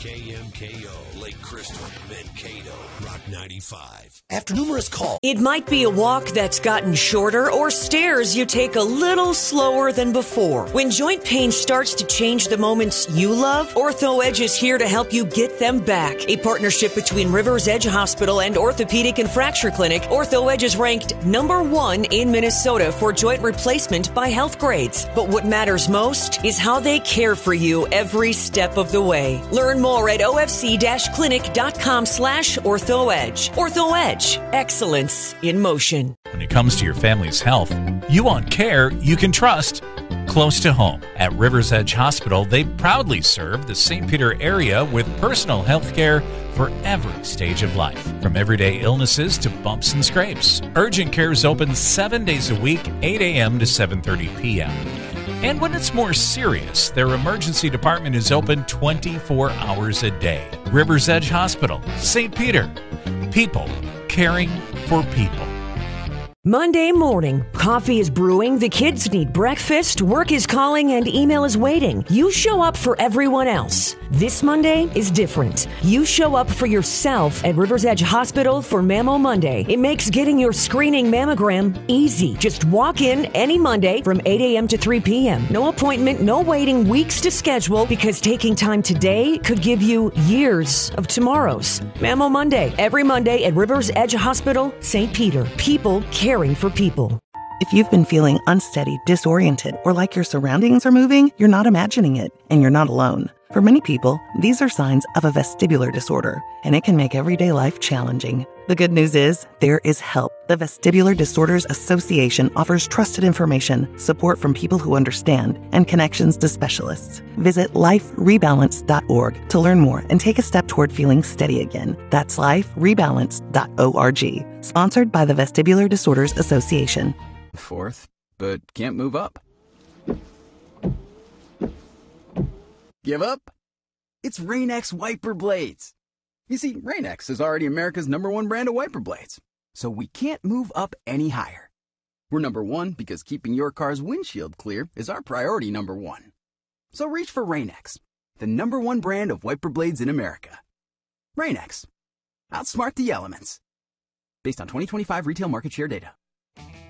KMKO, Lake Crystal, Mankato, Rock 95. After numerous calls. It might be a walk that's gotten shorter or stairs you take a little slower than before. When joint pain starts to change the moments you love, Ortho Edge is here to help you get them back. A partnership between Rivers Edge Hospital and Orthopedic and Fracture Clinic, Ortho Edge is ranked #1 in Minnesota for joint replacement by Health Grades. But what matters most is how they care for you every step of the way. Learn more at ofc-clinic.com/OrthoEdge. Ortho Edge, excellence in motion. When it comes to your family's health, you want care you can trust close to home. At Rivers Edge Hospital, they proudly serve the St. Peter area with personal health care for every stage of life, from everyday illnesses to bumps and scrapes. Urgent care is open 7 days a week, 8 a.m. to 7:30 p.m. And when it's more serious, their emergency department is open 24 hours a day. Rivers Edge Hospital, St. Peter. People caring for people. Monday morning, coffee is brewing, the kids need breakfast, work is calling, and email is waiting. You show up for everyone else. This Monday is different. You show up for yourself at Rivers Edge Hospital for Mammo Monday. It makes getting your screening mammogram easy. Just walk in any Monday from 8 a.m. to 3 p.m. No appointment, no waiting weeks to schedule, because taking time today could give you years of tomorrows. Mammo Monday, every Monday at Rivers Edge Hospital, St. Peter. People caring for people. If you've been feeling unsteady, disoriented, or like your surroundings are moving, you're not imagining it, and you're not alone. For many people, these are signs of a vestibular disorder, and it can make everyday life challenging. The good news is, there is help. The Vestibular Disorders Association offers trusted information, support from people who understand, and connections to specialists. Visit liferebalance.org to learn more and take a step toward feeling steady again. That's liferebalance.org. Sponsored by the Vestibular Disorders Association. Fourth, but can't move up. Give up? It's Rain-X wiper blades. You see, Rain-X is already America's #1 brand of wiper blades, so we can't move up any higher. We're #1 because keeping your car's windshield clear is our priority #1. So reach for Rain-X, the #1 brand of wiper blades in America. Rain-X. Outsmart the elements. Based on 2025 retail market share data.